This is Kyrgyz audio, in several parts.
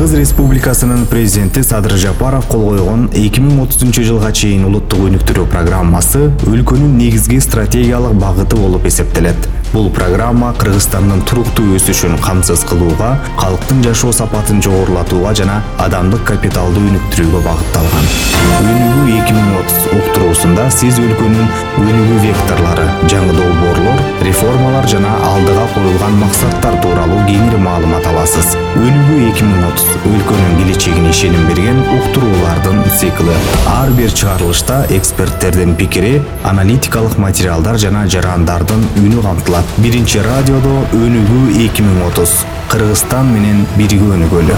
Кыргыз Республикасынын президенти Садыр Жапаров кол койгон 2030-жылга чейин улуттук өнүктүрүү программасы өлкөнүн негизги стратегиялык багыты болуп эсептелет. Бул программа Кыргызстандын туруктуу өсүшүн камсыз кылууга, калктын жашоо сапатын жогорулатууга жана адамдык капиталды өнүктүрүүгө багытталган. Өнүгүү 2030 уктуруусунда сиз өлкөнүн өнүгүү векторлору, жаңы долбоорлор, реформалар жана алдыга коюлган максаттар тууралуу кеңири маалымат аласыз. Өнүгүү 2030 өлкөнүн келечегине ишеним берген уктуруулардын циклы. Ар бир чыгарылышта эксперттердин пикири, аналитикалык материалдар жана жарандардын үнү камтылат. Биринчи радиодо Өнүгүү 2030. Кыргызстан менен бирге өнүгөлү.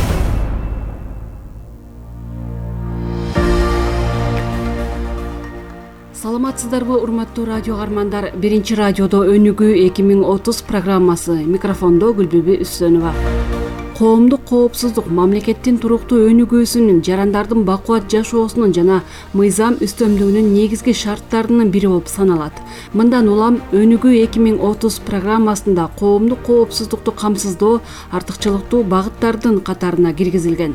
Саламатсыздарбы, урматтуу радио каармандар. Биринчи радиодо Өнүгүү 2030 программасы. Микрофондо Гүлбүбү Үсөнова. Коомдук коопсуздук мамлекеттин туруктуу өнүгүүсүнүн, жарандардын бакубат жашоосунун жана мыйзам үстөмдүгүнүн негизги шарттарынын бири болуп саналат. Мындан улам Өнүгүү 2030 программасында коомдук коопсуздукту камсыздоо артыкчылыктуу багыттардын катарына киргизилген.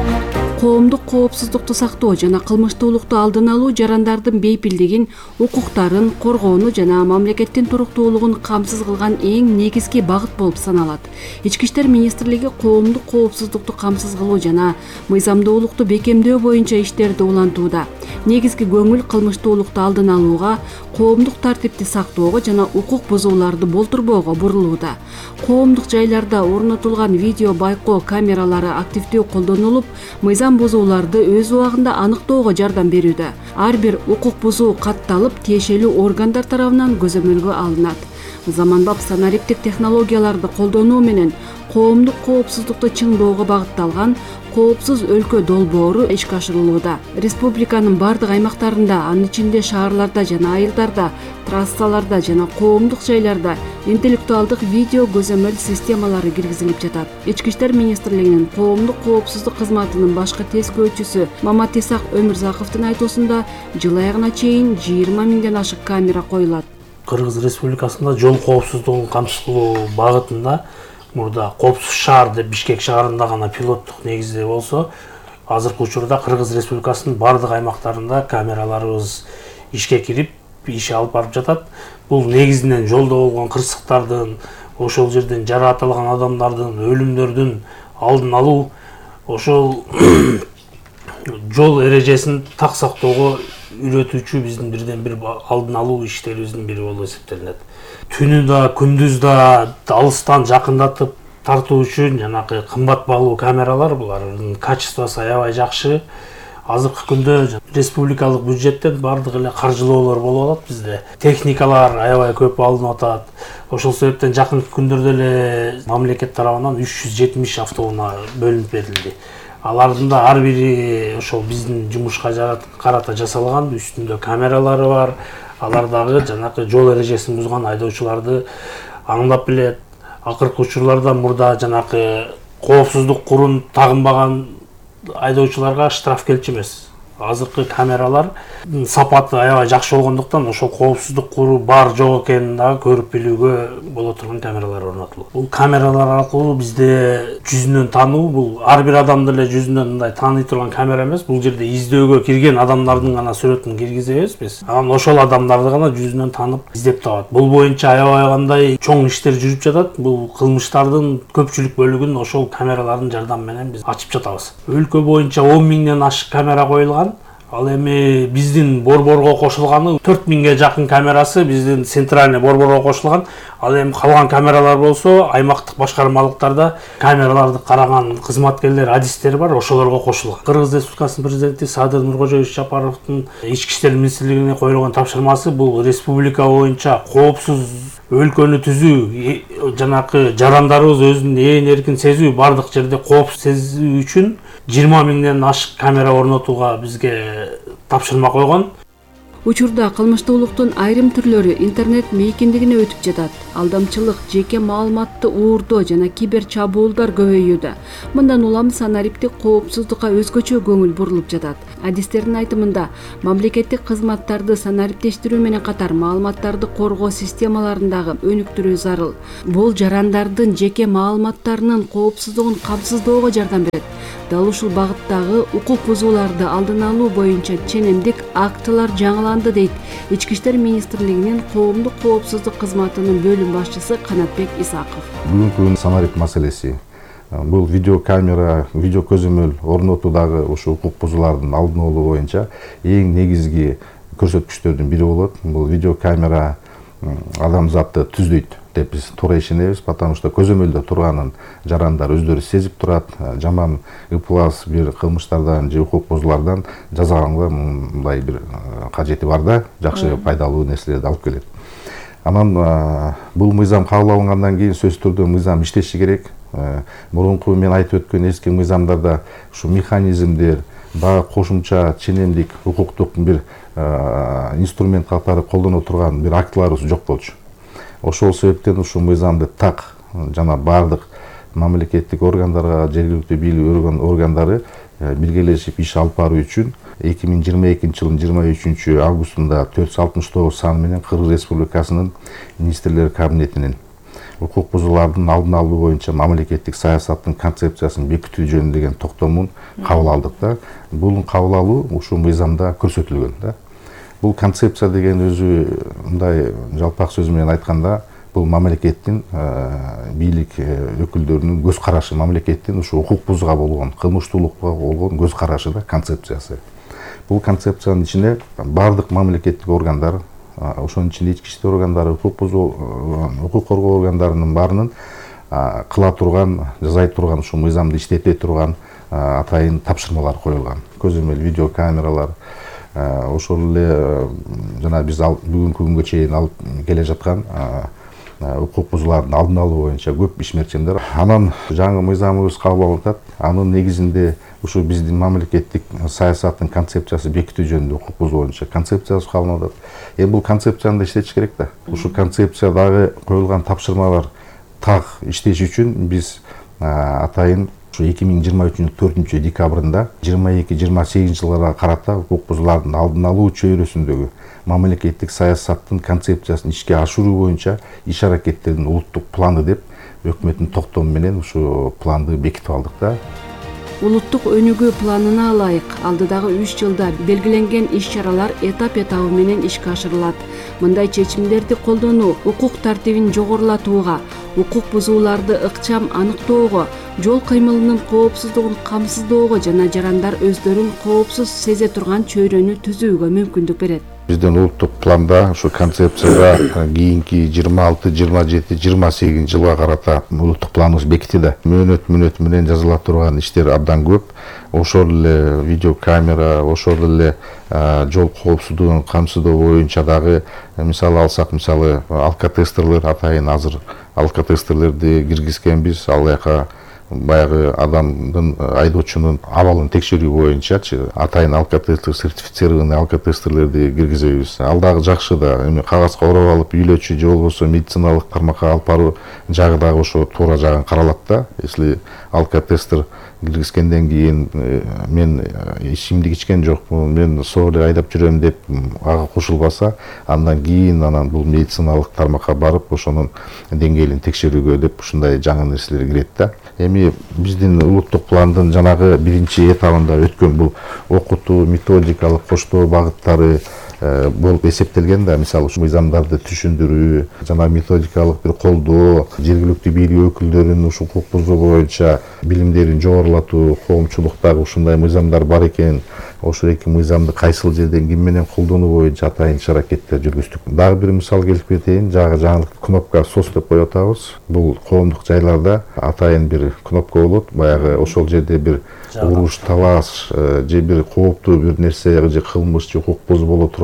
Коомдук коопсуздукту сактоо жана кылмыштуулукту алдын алуу жарандардын бейпилдигин, укуктарын коргоону жана мамлекеттин туруктуулугун камсыз кылган эң негизги багыт болуп саналат. Ички иштер министрлиги коомдук коопсуздукту камсыз кылуу жана мыйзамдуулукту бекемдөө боюнча иштерди улантууда. Негизги көңүл кылмыштуулукту алдын алууга, коомдук тартипти сактоого жана укук бузууларды болтурбоого бурулууда. Коомдук жайларда орнотулган видео байкоо камералары активдүү колдонулуп, мыйзам бузууларды өз убагында аныктоого жардам берүүдө. Ар бир укук бузуу катталып, тиешелүү органдар тарабынан көзөмөлгө алынат. Заманбап санариптик технологияларды колдонуу менен коомдук коопсуздукту чыңдоого багытталган коопсуз өлкө долбоору ишке ашырылууда. Республиканын бардык аймактарында, анын ичинде шаарларда жана айылдарда, трассаларда жана коомдук жайларда интеллектуалдык видео көзөмөл системалары киргизилип жатат. Ички иштер министрлигинин коомдук коопсуздук кызматынын башкы тескөөчүсү Мамат Исак Өмүрзаковдун айтуусунда жыл аягына чейин 20 миңден ашык камера коюлат. Кыргыз Республикасында жол коопсуздугун камсыз кылуу багытында мурда коопсуз шаар деп Бишкек шаарында гана пилоттук негизде болсо, азыркы учурда Кыргыз Республикасынын бардык аймактарында камераларыбыз ишке кирип, иш алып барып жатат. Бул негизинен жолдо болгон кырсыктардын, ошол жерден жаракатталган адамдардын, өлүмдөрдүн алдын алуу, ошол жол эрежесин так сактоого үйрөтүүчү биздин бирден бир алдын алуу иштерибиздин бири болуп эсептелинет. Түнү да, күндүз да алыстан жакындатып тартуу үчүн жанагы кымбат баалуу камералар, булардын качествосу аябай жакшы. Азыркы күндө республикалык бюджеттен бардык эле каржылоолор болуп атат бизде. Техникалар аябай көп алынып атат. Ошол себептен жакынкы күндөрдө эле мамлекет тарабынан 370 автоунаа бөлүнүп берилди. Алардын да ар бири ошол биздин жумушка карата жасалган, үстүндө камералары бар. Алар дагы жанагы жол эрежесин бузган айдоочуларды аңдап билет. Акыркы учурларда мурда жанагы коопсуздук курун тагынбаган айдоочуларга штраф келчү эмес. Азыркы камералар сапаты аябай жакшы болгондуктан ошол коопсуздук куру бар жок экенин дагы көрүп билүүгө боло турган камералар орнотулду. Бул камералар аркылуу бизде жүзүнөн тануу, бул ар бир адамды эле жүзүнөн мындай тааный турган камера эмес. Бул жерде издөөгө кирген адамдардын гана сүрөтүн киргизебиз биз. Анан ошол адамдарды гана жүзүнөн таанып издеп табат. Бул боюнча аябай кандай чоң иштер жүрүп жатат. Бул кылмыштардын көпчүлүк бөлүгүн ошол камералардын жардамы менен биз ачып жатабыз. Өлкө боюнча 10 миңден ашык камера коюлган. Ал эми биздин борборго кошулганы 4 миңге жакын камерасы биздин центральный борборго кошулган. Ал эми калган камералар болсо аймактык башкармалыктарда камераларды караган кызматкерлер, адистер бар, ошолорго кошулган. Кыргыз Республикасынын президенти Садыр Нуркожоевич Жапаровдун Ички иштер министрлигине коюлган тапшырмасы бул республика боюнча коопсуз өлкөнү түзүү, жанакы жарандарыбыз өзүн ээн эркин сезүү, бардык жерде коопсуз сезүү үчүн 20 миңден ашык камера орнотууга бизге тапшырма койгон. Учурда кылмыштуулуктун айрым түрлөрү интернет мейкиндигине өтүп жатат. Алдамчылык, жеке маалыматты уурдоо жана кибер чабуулдар көбөйүүдө. Мындан улам санариптик коопсуздукка өзгөчө көңүл бурулуп жатат. Адистердин айтымында, мамлекеттик кызматтарды санариптештирүү менен катар маалыматтарды коргоо системаларындагы өнүктүрүү зарыл. Бул жарандардын жеке маалыматтарынын коопсуздугун камсыздоого жардам берет. Дал ушул багыттагы укук бузууларды алдын алуу боюнча ченемдик актылар жаңыланды дейт Ички иштер министрлигинин коомдук коопсуздук кызматынын бөлүм башчысы Канатбек Исаков. Бүгүнкү санарип маселеси бул видеокамера, видео көзөмөл орнотуудагы ушул укук бузуулардын алдын алуу боюнча эң негизги көрсөткүчтөрдүн бири болот. Бул видеокамера адамзатты түздөйт деп биз туура ишенебиз, потому что көзөмөлдө турганын жарандар өздөрү сезип турат. Жаман ыплас бир кылмыштардан же укук бузуулардан жазаганга мындай бир кажети бар да, жакшы пайдалуу нерселерди алып келет. Анан бул мыйзам кабыл алынгандан кийин сөзсүз түрдө мыйзам иштеши керек. Мурунку мен айтып өткөн эски мыйзамдарда ушу механизмдер, дагы кошумча ченемдик укуктук бир инструмент катары колдоно турган бир актыларыбыз жок болчу. Ошол себептен ушул мыйзамды так жана бардык мамлекеттик органдарга, жергиликтүү бийлик органдары биргелешип иш алып баруу үчүн 2022 жылдын 23 августунда 469 сан менен Кыргыз Республикасынын министрлер кабинетинин укук бузуулардын алдын алуу боюнча мамлекеттик саясаттын концепциясын бекитүү жөнүндөгү токтомун кабыл алдык да. Бул кабыл алуу ушул мыйзамда көрсөтүлгөн да. Бул концепция деген өзү мындай жалпак сөз менен айтканда, бул мамлекеттин бийлик өкүлдөрүнүн көз карашы, мамлекеттин ушу укук бузууга болгон, кылмыштуулукка болгон көз карашы да, концепциясы. Бул концепциянын ичине бардык мамлекеттик органдар, ошонун ичинде ички иштер органдары, укук коргоо органдарынын баарынын кыла турган, жасай турган, ушул мыйзамды иштете турган атайын тапшырмалар коюлган. Көзөмөл видеокамералар, ошол эле жана биз бүгүнкү күнгө чейин алып келе жаткан укук бузуулардын алдын алуу боюнча көп ишмерчимдер. Анан жаңы мыйзамыбыз кабыл алынып атат. Анын негизинде ушу биздин мамлекеттик саясаттын концепциясы бекитүү жөнүндө укук бузуу боюнча концепциясы кабыл алынып атат. Эми бул концепцияны да иштетиш керек да. Ушу концепциядагы коюлган тапшырмалар так иштеш үчүн биз атайын ушу 2023 4 декабрында 22-28 жылдарга карата укук бузуулардын алдын алуу чөйрөсүндөгү мамлекеттик саясаттын концепциясын ишке ашыруу боюнча иш аракеттердин улуттук планы деп өкмөттүн токтому менен ушу планды бекитип алдык да. Улуттук өнүгүү планына ылайык алдыдагы 3 жылда белгиленген иш-чаралар этап-этабы менен ишке ашырылат. Мындай чечимдерди колдонуу укук тартибин жогорулатууга, укук бузууларды ыкчам аныктоого, жол кыймылынын коопсуздугун камсыздоого жана жарандар өздөрүн коопсуз сезе турган чөйрөнү түзүүгө мүмкүндүк берет. Биздин улуттук планда ушу концепцияга кийинки 26, 27, 28 жылга карата улуттук планыбыз бекитилди. Мөөнөт менен жазыла турган иштер абдан көп. Ошол эле видеокамера, ошол эле жол коопсуздугун камсыздоо боюнча дагы мисалы алсак, мисалы алкотестерлер, атайын азыр алкотестерлерди киргизгенбиз. Ал жака баягы адамдын, айдоочунун абалын текшерүү боюнча атайын алкотестер, сертифицированный алкотестерлерди киргизебиз. Ал дагы жакшы да. Эми кагазга ороп алып үйлөчү же болбосо медициналык тармакка алып баруу жагы дагы ошо туура жагын каралат да. Если алкотестер киргизгенден кийин мен ичимдик ичкен жокмун, мен соо эле айдап жүрөм деп ага кошулбаса, андан кийин бул медициналык тармакка барып ошонун деңгээлин текшерүүгө деп ушундай жаңы нерселер кирет да. Эми биздин улуттук пландын жанагы биринчи этабында өткөн бул окутуу, методикалык коштоо багыттары болуп эсептелген да. Мисалы ушу мыйзамдарды түшүндүрүү жана методикалык бир колдоо, жергиликтүү бийлик өкүлдөрүнүн ушул укук бузуу боюнча билимдерин жогорулатуу, коомчулуктагы ушундай мыйзамдар бар экен, ошол эки мыйзамды кайсыл жерден ким менен колдонуу боюнча атайын иш-аракеттер жүргүздүк. Дагы бир мисал келип кетейин. Жаңылык кнопка SOS деп коюп атабыз. Бул коомдук жайларда атайын бир кнопка болот. Баягы ошол жерде бир уруш, талаш же бир кооптуу бир нерсе же кылмыш же укук бузуу боло турган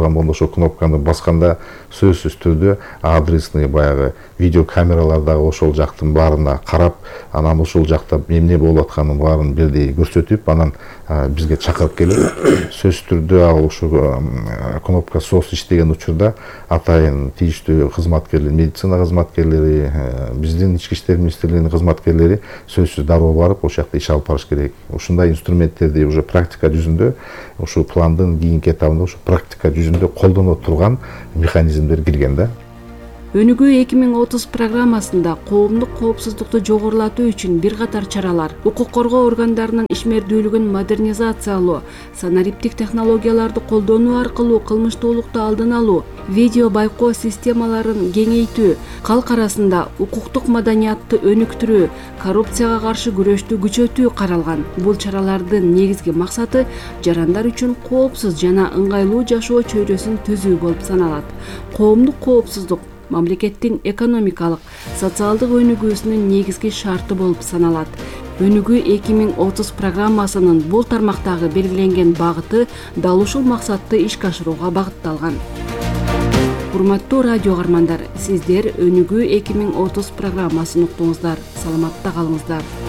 болғанда ошол кнопканы басканда сөзсүз түрдө адресный баягы видео камералардагы ошол жактын баарына карап, анан ошол жакта эмне болуп атканын баарын бирдей көрсөтүп, анан бизге чакырып келип, сөзсүз түрдө ал ошол кнопка сос иштеген учурда атайын тийиштүү кызматкерлер, медицина кызматкерлери, биздин ички иштер министрлигинин кызматкерлери сөзсүз дароо барып, ошол жакта иш алып барыш керек. Ушундай инструменттерди уже практика жүзүндө, ушул пландын кийинки этабында ушул практика жүзүндө колдоно турган механизмдер кирген да. Өнүгүү 2030 программасында коомдук коопсуздукту жогорулатуу үчүн бир катар чаралар, укук коргоо органдарынын ишмердүүлүгүн модернизациялоо, санариптик технологияларды колдонуу аркылуу кылмыштуулукту алдын алуу, видео байкоо системаларын кеңейтүү, калк арасында укуктук маданиятты өнүктүрүү, коррупцияга каршы күрөштү күчөтүү каралган. Бул чаралардын негизги максаты жарандар үчүн коопсуз жана ыңгайлуу жашоо чөйрөсүн түзүү болуп саналат. Коомдук коопсуздук мамлекеттин экономикалык, социалдык өнүгүүсүнүн негизги шарты болуп саналат. Өнүгүү 2030 программасынын бул тармактагы белгиленген багыты дал ушул максатты ишке ашырууга багытталган. Урматтуу радио каармандар, сиздер Өнүгүү 2030 программасын уктуңуздар. Саламатта калыңыздар.